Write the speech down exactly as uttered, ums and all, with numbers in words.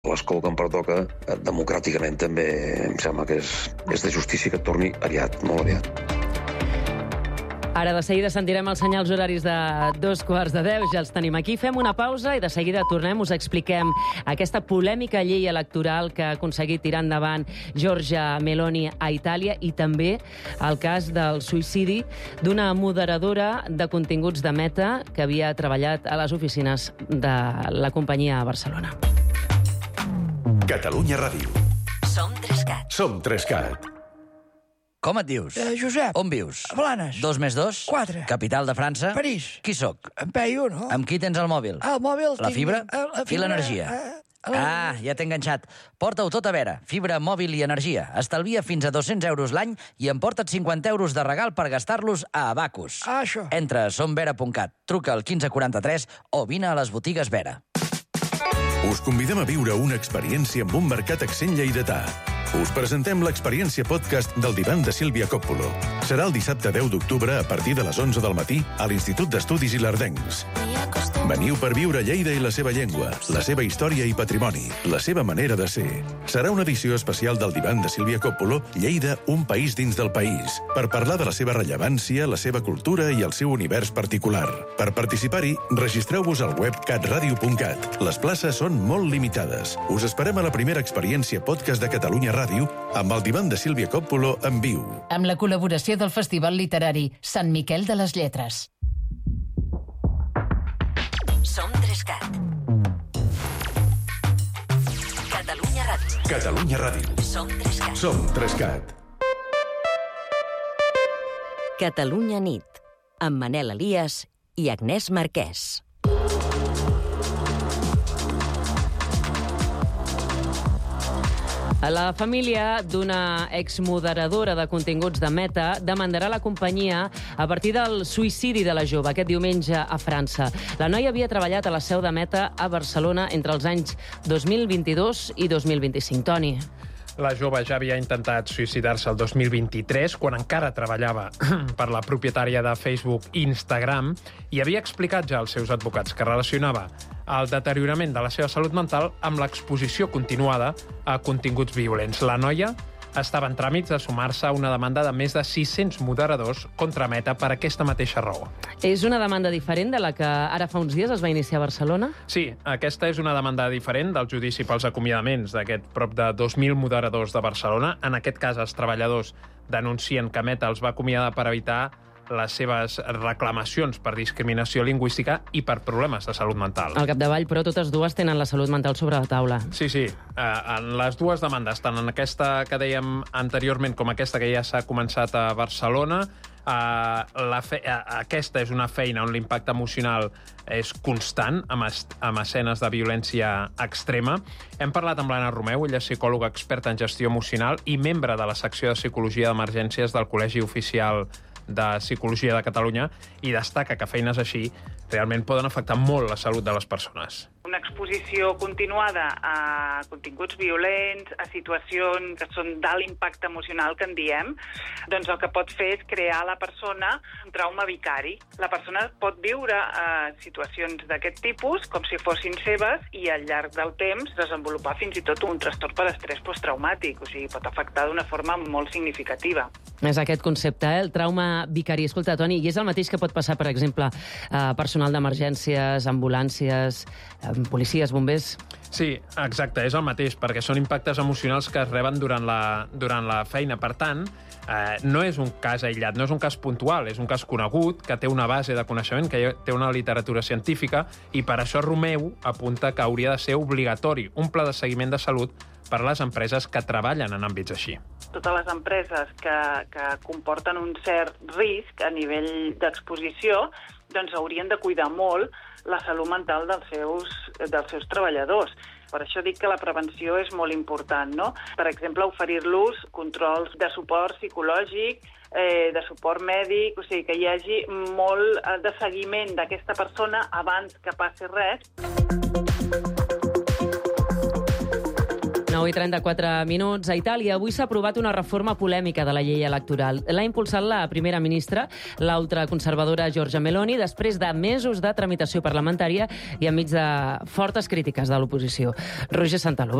l'escó que em pertoca, democràticament també em sembla que és, és de justícia que torni aviat, molt aviat. Ara de seguida sentirem els senyals horaris de dos quarts de deu, ja els tenim aquí. Fem una pausa i de seguida tornem, us expliquem aquesta polèmica llei electoral que ha aconseguit tirar endavant Giorgia Meloni a Itàlia i també el cas del suïcidi d'una moderadora de continguts de Meta que havia treballat a les oficines de la companyia a Barcelona. Catalunya Ràdio. Som Trescat. Som Trescat. Com et dius? Eh, Josep. On vius? A Blanes. Dos més dos? Quatre. Capital de França? París. Qui sóc? En Peyu, no? Amb qui tens el mòbil? El mòbil... La tinc- fibra? eh, la I fibra, l'energia? eh, la- Ah, ja t'he enganxat. Porta-ho tot a Vera. Fibra, mòbil i energia. Estalvia fins a dos-cents euros l'any i emporta't cinquanta euros de regal per gastar-los a Abacus. Ah, això. Entra a somvera punt cat, truca al quinze quaranta-tres o vine a les botigues Vera. Us convidem a viure una experiència amb un mercat accent lleidatà. Us presentem l'experiència podcast del divan de Sílvia Coppolo. Serà el dissabte deu d'octubre a partir de les onze del matí a l'Institut d'Estudis Ilerdencs. Veniu per viure Lleida i la seva llengua, la seva història i patrimoni, la seva manera de ser. Serà una edició especial del divan de Sílvia Coppolo, Lleida, un país dins del país, per parlar de la seva rellevància, la seva cultura i el seu univers particular. Per participar-hi, registreu-vos al web catradio punt cat. Les places són molt limitades. Us esperem a la primera experiència podcast de Catalunya Ràdio amb el divan de Sílvia Coppolo en viu. Amb la col·laboració del Festival Literari Sant Miquel de les Lletres. Som Trescat. Catalunya Ràdio. Catalunya Ràdio. Som Trescat. Som Trescat. Catalunya nit, amb Manel Elias i Agnès Marquès. La família d'una exmoderadora de continguts de Meta demandarà la companyia a partir del suïcidi de la jove aquest diumenge a França. La noia havia treballat a la seu de Meta a Barcelona entre els anys dos mil vint-i-dos i dos mil vint-i-cinc. Toni. La jove ja havia intentat suïcidar-se el dos mil vint-i-tres, quan encara treballava per la propietària de Facebook i Instagram, i havia explicat ja als seus advocats que relacionava el deteriorament de la seva salut mental amb l'exposició continuada a continguts violents. La noia estava en tràmits de sumar-se a una demanda de més de sis-cents moderadors contra Meta per aquesta mateixa raó. És una demanda diferent de la que ara fa uns dies es va iniciar a Barcelona? Sí, aquesta és una demanda diferent del judici pels acomiadaments d'aquest prop de dos mil moderadors de Barcelona. En aquest cas, els treballadors denuncien que Meta els va acomiadar per evitar les seves reclamacions per discriminació lingüística i per problemes de salut mental. Al capdavall, però, totes dues tenen la salut mental sobre la taula. Sí, sí. En les dues demandes, tant en aquesta que dèiem anteriorment com aquesta que ja s'ha començat a Barcelona, la fe... aquesta és una feina on l'impacte emocional és constant, amb, est... amb escenes de violència extrema. Hem parlat amb l'Anna Romeu, ella és psicòloga experta en gestió emocional i membre de la secció de Psicologia d'Emergències del Col·legi Oficial de Psicologia de Catalunya, i destaca que feines així realment poden afectar molt la salut de les persones. Una exposició continuada a continguts violents, a situacions que són d'alt impacte emocional, que en diem, doncs el que pot fer és crear a la persona un trauma vicari. La persona pot viure eh, situacions d'aquest tipus com si fossin seves i al llarg del temps desenvolupar fins i tot un trastorn per estrès posttraumàtic, o sigui, pot afectar d'una forma molt significativa. És aquest concepte, eh? El trauma vicari. Escolta, Toni, i és el mateix que pot passar, per exemple, a personal d'emergències, ambulàncies, policies, bombers? Sí, exacte, és el mateix, perquè són impactes emocionals que es reben durant la, durant la feina. Per tant, eh, no és un cas aïllat, no és un cas puntual, és un cas conegut, que té una base de coneixement, que té una literatura científica, i per això Romeu apunta que hauria de ser obligatori un pla de seguiment de salut per a les empreses que treballen en àmbits així. Totes les empreses que, que comporten un cert risc a nivell d'exposició doncs haurien de cuidar molt la salut mental dels seus, dels seus treballadors. Per això dic que la prevenció és molt important, no? Per exemple, oferir-los controls de suport psicològic, eh, de suport mèdic, o sigui, que hi hagi molt de seguiment d'aquesta persona abans que passi res. nou i trenta-quatre minuts. A Itàlia avui s'ha aprovat una reforma polèmica de la llei electoral. L'ha impulsat la primera ministra, l'ultraconservadora Giorgia Meloni, després de mesos de tramitació parlamentària i enmig de fortes crítiques de l'oposició. Roger Santaló.